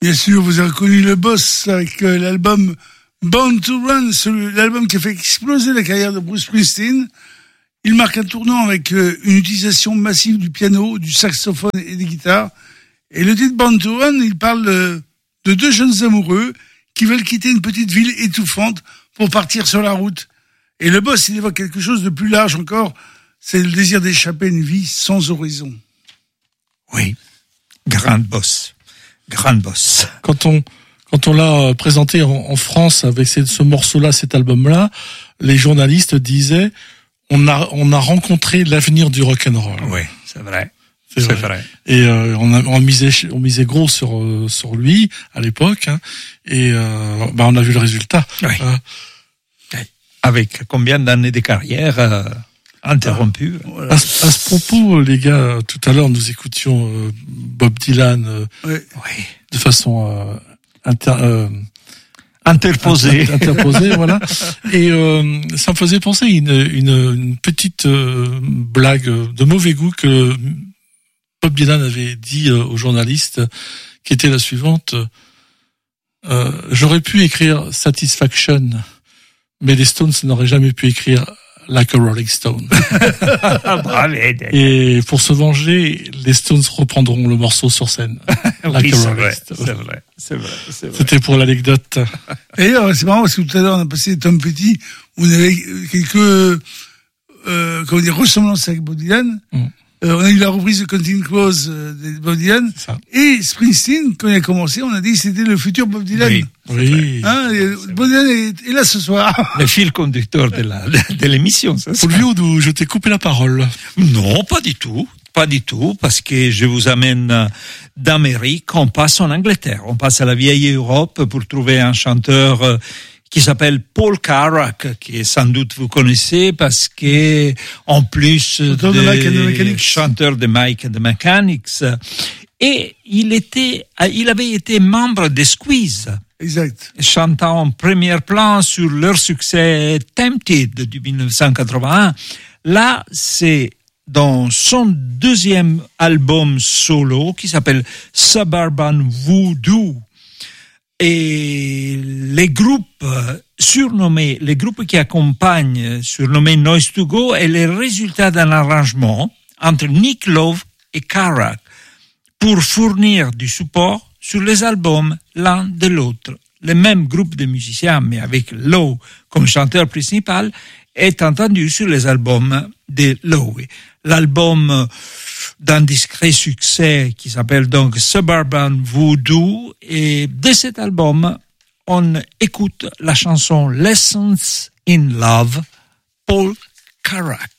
Bien sûr, vous avez reconnu le boss avec l'album Born to Run, l'album qui a fait exploser la carrière de Bruce Springsteen. Il marque un tournant avec une utilisation massive du piano, du saxophone et des guitares. Et le titre Born to Run, il parle de deux jeunes amoureux qui veulent quitter une petite ville étouffante pour partir sur la route. Et le boss, il évoque quelque chose de plus large encore, c'est le désir d'échapper à une vie sans horizon. Oui, grand boss. Quand on l'a présenté en France avec ce morceau-là, cet album-là, les journalistes disaient on a rencontré l'avenir du rock'n'roll. Oui, c'est vrai. Et on misait gros sur lui à l'époque, hein, et on a vu le résultat. Oui. Avec combien d'années de carrière interrompue. À ce propos, les gars, tout à l'heure nous écoutions Bob Dylan de façon interposée, voilà. Et ça me faisait penser une petite blague de mauvais goût que Bob Dylan avait dit aux journalistes, qui était la suivante. J'aurais pu écrire Satisfaction, mais les Stones n'auraient jamais pu écrire Like a Rolling Stone. Et pour se venger, les Stones reprendront le morceau sur scène. Like a Rolling Stone. C'est vrai. C'était pour l'anecdote. Et c'est marrant parce que tout à l'heure on a passé Tom Petty, où on avait quelques ressemblances avec Bob Dylan. On a eu la reprise de Counting Crows de Bob Dylan. Et Springsteen, quand il a commencé, on a dit que c'était le futur Bob Dylan. Oui. Hein, Bob Dylan est là ce soir. Le fil conducteur de l'émission. Fulvio, je t'ai coupé la parole. Non, pas du tout, parce que je vous amène d'Amérique. On passe en Angleterre. On passe à la vieille Europe pour trouver un chanteur qui s'appelle Paul Carrack, qui sans doute vous connaissez parce que en plus de chanteur de Mike and the Mechanics, et il avait été membre des Squeeze. Exact. Chantant en premier plan sur leur succès Tempted du 1981. Là, c'est dans son deuxième album solo qui s'appelle Suburban Voodoo. Et les groupes qui accompagnent, surnommés Noise to Go, est le résultat d'un arrangement entre Nick Lowe et Carrack pour fournir du support sur les albums l'un de l'autre. Le même groupe de musiciens, mais avec Lowe comme chanteur principal, est entendu sur les albums de Lowe. L'album d'un discret succès qui s'appelle donc Suburban Voodoo, et de cet album, on écoute la chanson Lessons in Love, Paul Carrack.